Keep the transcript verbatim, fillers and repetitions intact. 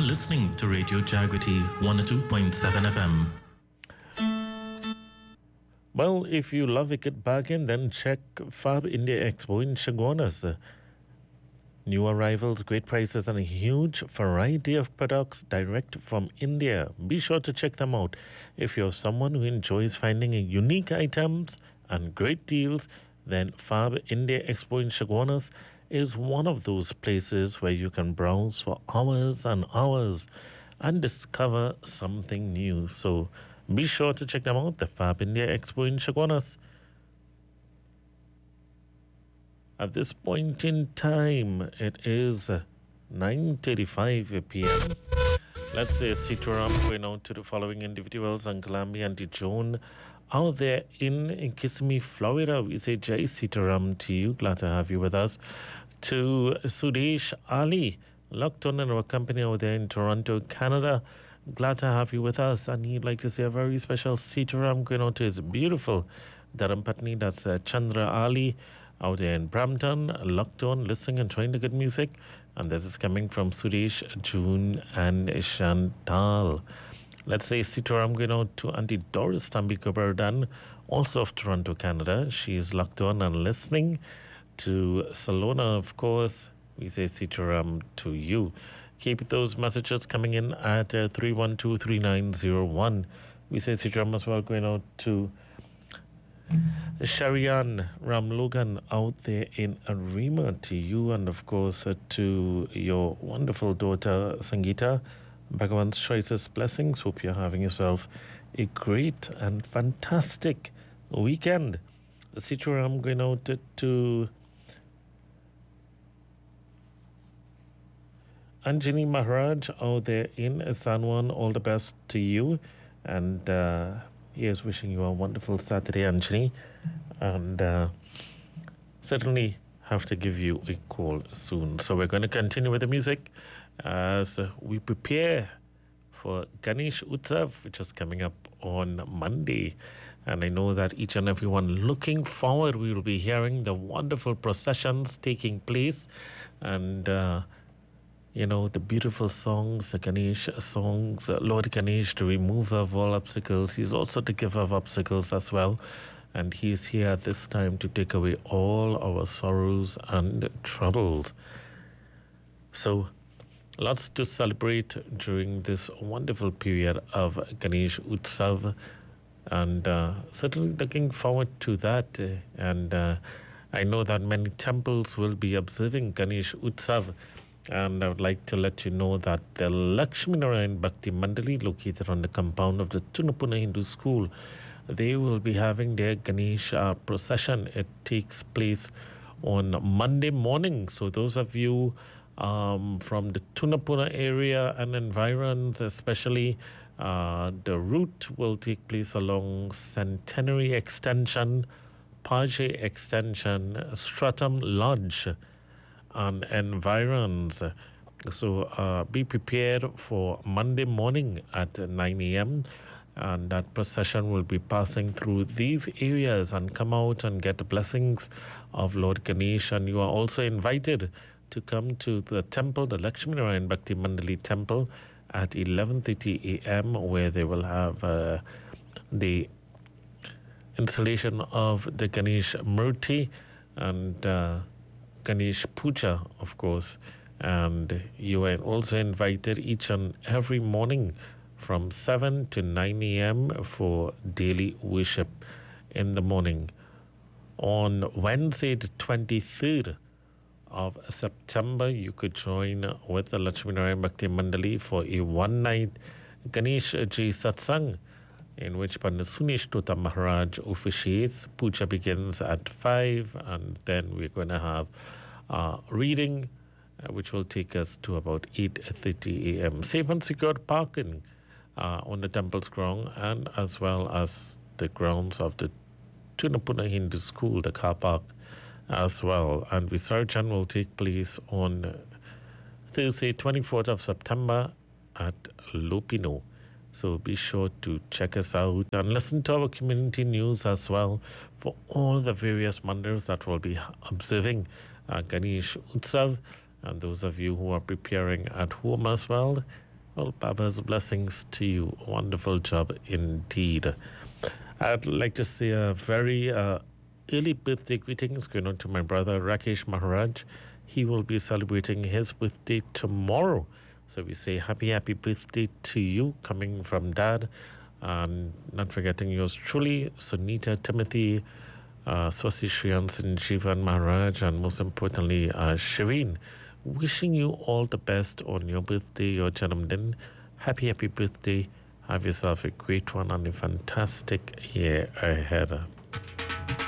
listening to Radio Jagriti one oh two point seven F M. Well, if you love Wicked Bargain, then check Fab India Expo in Chaguanas. New arrivals, great prices, and a huge variety of products direct from India. Be sure to check them out. If you're someone who enjoys finding unique items and great deals, then Fab India Expo in Chaguanas is one of those places where you can browse for hours and hours and discover something new. So be sure to check them out, the Fab India Expo in Chaguanas. At this point in time, it is nine thirty-five p.m. Let's say Sitaram going out to the following individuals: Uncle Ambi, Auntie Joan, out there in Kissimmee, Florida. We say Jai Sitaram to you. Glad to have you with us. To Sudesh Ali, locked on in our company out there in Toronto, Canada. Glad to have you with us. And he'd like to say a very special Sitaram going out to his beautiful Dharampatni. That's uh, Chandra Ali, out there in Brampton, locked on, listening and trying the good music. And this is coming from Suresh, June, and Chantal. Let's say Sitaram going out to Auntie Doris Tambika Berdan, also of Toronto, Canada. She's locked on and listening. To Salona, of course, we say Sitaram to you. Keep those messages coming in at uh, three one two, three nine zero one. We say Sitaram as well going out to Sharian Ramlogan out there in Arima, to you, and of course uh, to your wonderful daughter Sangeeta. Bhagavan's choices, blessings. Hope you're having yourself a great and fantastic weekend. Sitaram going out to, to Anjani Maharaj out there in San Juan. All the best to you, and uh, here's wishing you a wonderful Saturday, Anjani, and uh, certainly have to give you a call soon. So we're going to continue with the music as we prepare for Ganesh Utsav, which is coming up on Monday. And I know that each and everyone looking forward, we will be hearing the wonderful processions taking place, and uh, you know, the beautiful songs, the Ganesh songs, uh, Lord Ganesh, the remover of all obstacles. He's also the giver of obstacles as well. And he is here at this time to take away all our sorrows and troubles. So, lots to celebrate during this wonderful period of Ganesh Utsav. And uh, certainly looking forward to that. Uh, and uh, I know that many temples will be observing Ganesh Utsav. And I would like to let you know that the Lakshmi Narayan Bhakti Mandali, located on the compound of the Tunapuna Hindu School, they will be having their Ganesh uh, procession. It takes place on Monday morning. So those of you um, from the Tunapuna area and environs, especially, uh, the route will take place along Centenary Extension, Page Extension, Stratum Lodge, and environs. So uh, be prepared for Monday morning at nine a.m. and that procession will be passing through these areas, and come out and get the blessings of Lord Ganesh. And you are also invited to come to the temple, the Lakshmi Narayan Bhakti Mandali temple, at eleven thirty a.m. where they will have uh, the installation of the Ganesh Murti and uh, Ganesh Puja, of course. And you are also invited each and every morning from seven to nine a.m. for daily worship in the morning. On Wednesday, the twenty-third of September, you could join with the Lakshmi Narayan Bhakti Mandali for a one-night Ganesh Jai Satsang, in which Pandit Sunesh Tota Maharaj officiates. Puja begins at five, and then we're going to have uh, reading, uh, which will take us to about eight thirty a.m. Safe and secured parking uh, on the temple's ground, and as well as the grounds of the Tunapuna Hindu School, the car park as well. And Visarjan will take place on Thursday, twenty-fourth of September at Lopino. So be sure to check us out and listen to our community news as well for all the various mandirs that will be observing uh, Ganesh Utsav. And those of you who are preparing at home as well, Well, Baba's blessings to you. Wonderful job indeed. I'd like to say a very uh, early birthday greetings going on to my brother Rakesh Maharaj. He will be celebrating his birthday tomorrow. So we say happy, happy birthday to you coming from Dad. And not forgetting yours truly, Sunita Timothy, uh, Swasi Shriyan Sanjeevan Maharaj, and most importantly, uh, Shireen. Wishing you all the best on your birthday, your Janamdin. Happy, happy birthday. Have yourself a great one and a fantastic year ahead.